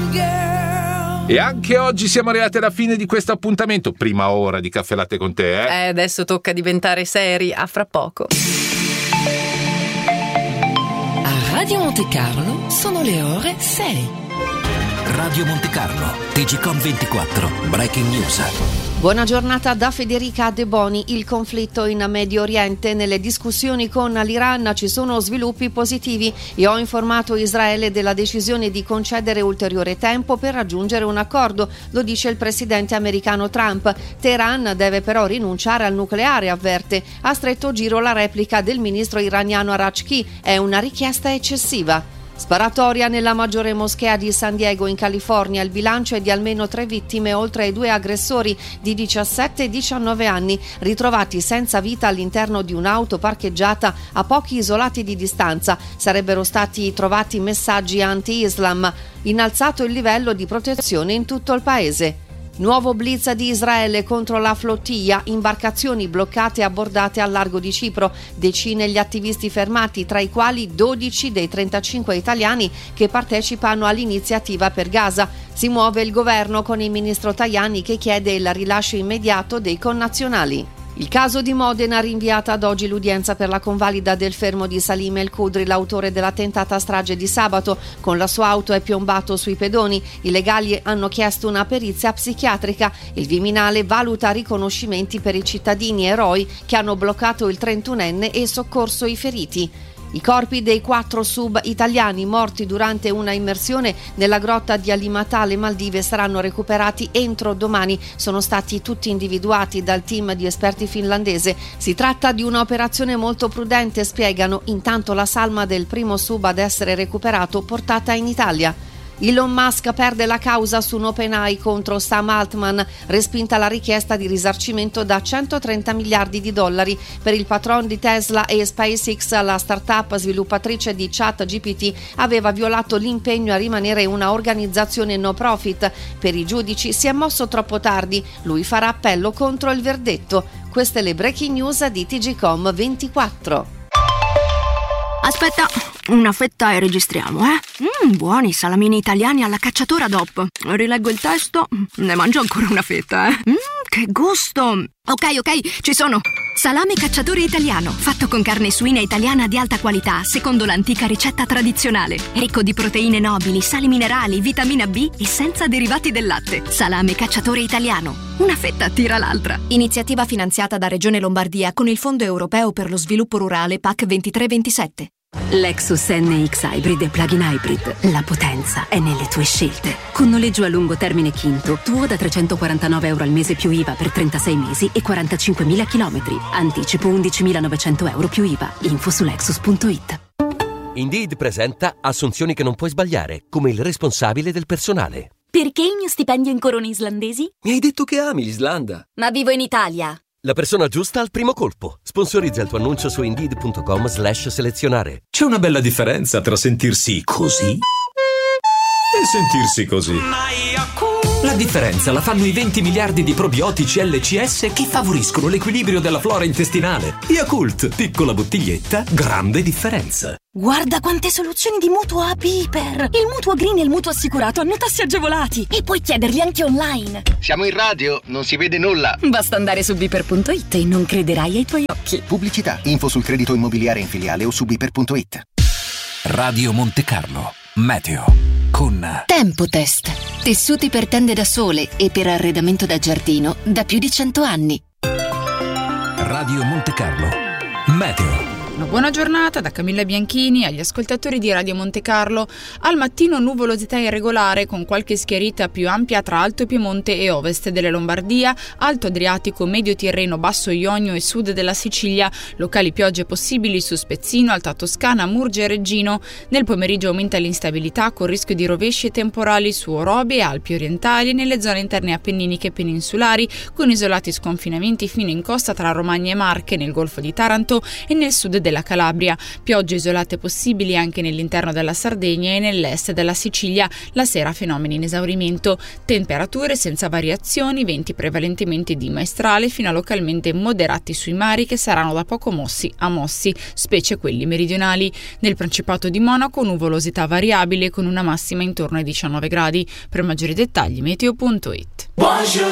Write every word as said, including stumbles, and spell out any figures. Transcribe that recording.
E anche oggi siamo arrivati alla fine di questo appuntamento. Prima ora di Caffè Latte con te, eh? Eh, adesso tocca diventare seri, a fra poco. A Radio Monte Carlo sono le ore sei. Radio Monte Carlo, T G Com ventiquattro, Breaking News. Buona giornata da Federica De Boni. Il conflitto in Medio Oriente. Nelle discussioni con l'Iran ci sono sviluppi positivi e ho informato Israele della decisione di concedere ulteriore tempo per raggiungere un accordo, lo dice il presidente americano Trump. Teheran deve però rinunciare al nucleare, avverte. A stretto giro la replica del ministro iraniano Arachki, è una richiesta eccessiva. Sparatoria nella maggiore moschea di San Diego in California. Il bilancio è di almeno tre vittime, oltre ai due aggressori di diciassette e diciannove anni, ritrovati senza vita all'interno di un'auto parcheggiata a pochi isolati di distanza. Sarebbero stati trovati messaggi anti-Islam. Innalzato il livello di protezione in tutto il paese. Nuovo blitz di Israele contro la flottiglia, imbarcazioni bloccate e abbordate al largo di Cipro, decine gli attivisti fermati, tra i quali dodici dei trentacinque italiani che partecipano all'iniziativa per Gaza. Si muove il governo con il ministro Tajani che chiede il rilascio immediato dei connazionali. Il caso di Modena, rinviata ad oggi l'udienza per la convalida del fermo di Salim El Khudri, l'autore della tentata strage di sabato. Con la sua auto è piombato sui pedoni. I legali hanno chiesto una perizia psichiatrica. Il Viminale valuta riconoscimenti per i cittadini eroi che hanno bloccato il trentunenne e soccorso i feriti. I corpi dei quattro sub italiani morti durante una immersione nella grotta di Alimatà alle Maldive saranno recuperati entro domani. Sono stati tutti individuati dal team di esperti finlandese. Si tratta di un'operazione molto prudente, spiegano. Intanto la salma del primo sub ad essere recuperato portata in Italia. Elon Musk perde la causa su OpenAI contro Sam Altman, respinta la richiesta di risarcimento da centotrenta miliardi di dollari. Per il patron di Tesla e SpaceX, la startup sviluppatrice di ChatGPT aveva violato l'impegno a rimanere una organizzazione no profit. Per i giudici si è mosso troppo tardi, lui farà appello contro il verdetto. Queste le breaking news di T G Com ventiquattro. Aspetta, una fetta e registriamo, eh? Mmm, buoni salamini italiani alla cacciatora D O P. Rileggo il testo, ne mangio ancora una fetta, eh? Mmm, che gusto! Ok, ok, ci sono! Salame cacciatore italiano, fatto con carne suina italiana di alta qualità, secondo l'antica ricetta tradizionale. Ricco di proteine nobili, sali minerali, vitamina B e senza derivati del latte. Salame cacciatore italiano. Una fetta tira l'altra. Iniziativa finanziata da Regione Lombardia con il Fondo Europeo per lo Sviluppo Rurale P A C ventitré ventisette. Lexus N X Hybrid e Plug-in Hybrid. La potenza è nelle tue scelte. Con noleggio a lungo termine Kinto, tuo da trecentoquarantanove euro al mese più I V A per trentasei mesi e quarantacinquemila chilometri. Anticipo undicimilanovecento euro più I V A. Info su lexus punto it. Indeed presenta assunzioni che non puoi sbagliare, come il responsabile del personale. Perché il mio stipendio in corone islandesi? Mi hai detto che ami l'Islanda. Ma vivo in Italia. La persona giusta al primo colpo. Sponsorizza il tuo annuncio su indeed punto com slash selezionare. C'è una bella differenza tra sentirsi così e sentirsi così. La differenza la fanno i venti miliardi di probiotici L C S che favoriscono l'equilibrio della flora intestinale. Yakult, piccola bottiglietta, grande differenza. Guarda quante soluzioni di mutuo a Piper! Il mutuo green e il mutuo assicurato hanno tassi agevolati e puoi chiederli anche online. Siamo in radio, non si vede nulla. Basta andare su biper punto it e non crederai ai tuoi occhi. Pubblicità, info sul credito immobiliare in filiale o su biper punto it. Radio Monte Carlo, meteo con Tempotest. Tessuti per tende da sole e per arredamento da giardino da più di cento anni. Radio Monte Carlo, meteo. Una buona giornata da Camilla Bianchini agli ascoltatori di Radio Monte Carlo. Al mattino nuvolosità irregolare con qualche schiarita più ampia tra Alto Piemonte e ovest della Lombardia, Alto Adriatico, Medio Tirreno, Basso Ionio e sud della Sicilia. Locali piogge possibili su Spezzino, Alta Toscana, Murgia e Reggino. Nel pomeriggio aumenta l'instabilità con rischio di rovesci e temporali su Orobie e Alpi orientali nelle zone interne appenniniche e peninsulari, con isolati sconfinamenti fino in costa tra Romagna e Marche, nel Golfo di Taranto e nel sud della Calabria. Piogge isolate possibili anche nell'interno della Sardegna e nell'est della Sicilia. La sera fenomeni in esaurimento. Temperature senza variazioni, venti prevalentemente di maestrale fino a localmente moderati sui mari che saranno da poco mossi a mossi, specie quelli meridionali. Nel Principato di Monaco nuvolosità variabile con una massima intorno ai diciannove gradi. Per maggiori dettagli meteo punto it.